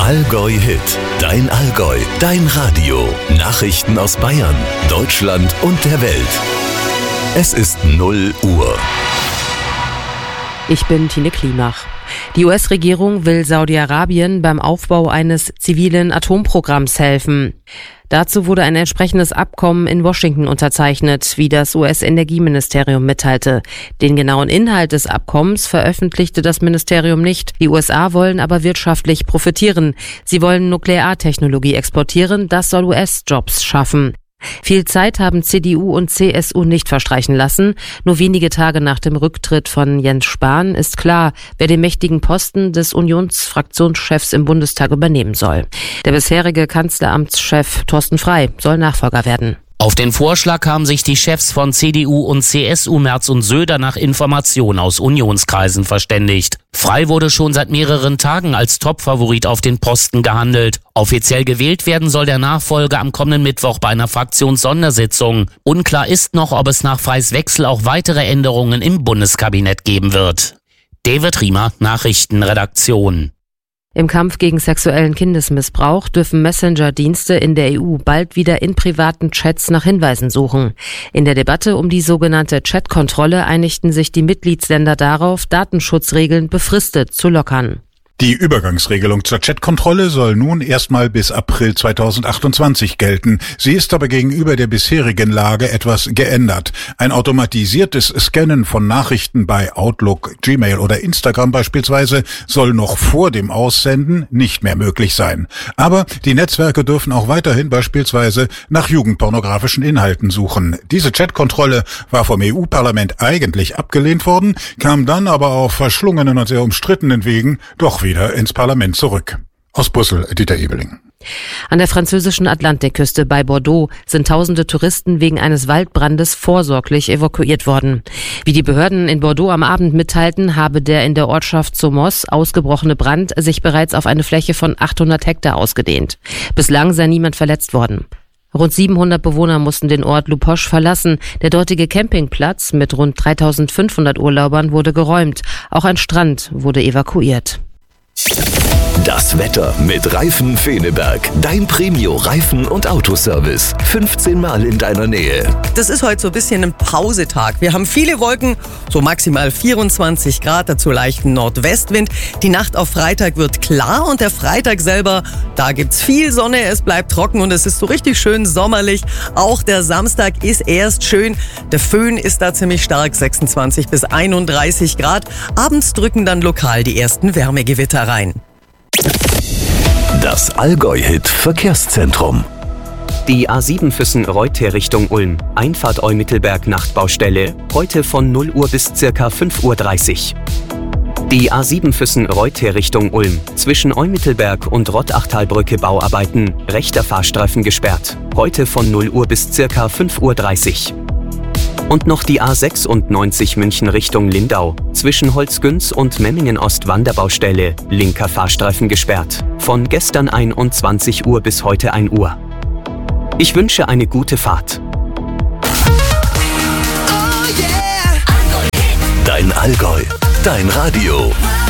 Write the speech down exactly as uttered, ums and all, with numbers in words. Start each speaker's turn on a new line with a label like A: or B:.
A: Allgäu Hit, dein Allgäu, dein Radio. Nachrichten aus Bayern, Deutschland und der Welt. Es ist null Uhr.
B: Ich bin Tine Klimach. Die U S-Regierung will Saudi-Arabien beim Aufbau eines zivilen Atomprogramms helfen. Dazu wurde ein entsprechendes Abkommen in Washington unterzeichnet, wie das U S-Energieministerium mitteilte. Den genauen Inhalt des Abkommens veröffentlichte das Ministerium nicht. Die U S A wollen aber wirtschaftlich profitieren. Sie wollen Nukleartechnologie exportieren, das soll U S-Jobs schaffen. Viel Zeit haben C D U und C S U nicht verstreichen lassen. Nur wenige Tage nach dem Rücktritt von Jens Spahn ist klar, wer den mächtigen Posten des Unionsfraktionschefs im Bundestag übernehmen soll. Der bisherige Kanzleramtschef Thorsten Frey soll Nachfolger werden.
C: Auf den Vorschlag haben sich die Chefs von C D U und C S U Merz und Söder nach Informationen aus Unionskreisen verständigt. Frey wurde schon seit mehreren Tagen als Topfavorit auf den Posten gehandelt. Offiziell gewählt werden soll der Nachfolger am kommenden Mittwoch bei einer Fraktionssondersitzung. Unklar ist noch, ob es nach Freys Wechsel auch weitere Änderungen im Bundeskabinett geben wird. David Riemer, Nachrichtenredaktion.
B: Im Kampf gegen sexuellen Kindesmissbrauch dürfen Messenger-Dienste in der E U bald wieder in privaten Chats nach Hinweisen suchen. In der Debatte um die sogenannte Chat-Kontrolle einigten sich die Mitgliedsländer darauf, Datenschutzregeln befristet zu lockern.
D: Die Übergangsregelung zur Chatkontrolle soll nun erstmal bis April zweitausendachtundzwanzig gelten. Sie ist aber gegenüber der bisherigen Lage etwas geändert. Ein automatisiertes Scannen von Nachrichten bei Outlook, Gmail oder Instagram beispielsweise soll noch vor dem Aussenden nicht mehr möglich sein. Aber die Netzwerke dürfen auch weiterhin beispielsweise nach jugendpornografischen Inhalten suchen. Diese Chatkontrolle war vom E U-Parlament eigentlich abgelehnt worden, kam dann aber auf verschlungenen und sehr umstrittenen Wegen doch wieder wieder ins Parlament zurück. Aus Brüssel, Dieter Ebeling.
B: An der französischen Atlantikküste bei Bordeaux sind tausende Touristen wegen eines Waldbrandes vorsorglich evakuiert worden. Wie die Behörden in Bordeaux am Abend mitteilten, habe der in der Ortschaft Somos ausgebrochene Brand sich bereits auf eine Fläche von achthundert Hektar ausgedehnt. Bislang sei niemand verletzt worden. Rund siebenhundert Bewohner mussten den Ort Lupoche verlassen. Der dortige Campingplatz mit rund dreitausendfünfhundert Urlaubern wurde geräumt. Auch ein Strand wurde evakuiert.
A: Das Wetter mit Reifen Feneberg. Dein Premio-Reifen- und Autoservice. fünfzehn Mal in deiner Nähe.
E: Das ist heute so ein bisschen ein Pausetag. Wir haben viele Wolken, so maximal vierundzwanzig Grad, dazu leichten Nordwestwind. Die Nacht auf Freitag wird klar und der Freitag selber, da gibt's viel Sonne, es bleibt trocken und es ist so richtig schön sommerlich. Auch der Samstag ist erst schön. Der Föhn ist da ziemlich stark, sechsundzwanzig bis einunddreißig Grad. Abends drücken dann lokal die ersten Wärmegewitter rein.
A: Das Allgäu-Hit Verkehrszentrum.
F: Die A sieben Füssen-Reutte Richtung Ulm. Einfahrt Eumittelberg Nachtbaustelle. Heute von null Uhr bis circa fünf Uhr dreißig. Die A sieben Füssen-Reutte Richtung Ulm. Zwischen Eumittelberg und Rottachtalbrücke Bauarbeiten. Rechter Fahrstreifen gesperrt. Heute von null Uhr bis circa fünf Uhr dreißig. Und noch die A sechsundneunzig München Richtung Lindau. Zwischen Holzgünz und Memmingen Ost Wanderbaustelle. Linker Fahrstreifen gesperrt. Von gestern einundzwanzig Uhr bis heute ein Uhr. Ich wünsche eine gute Fahrt.
A: Dein Allgäu, dein Radio.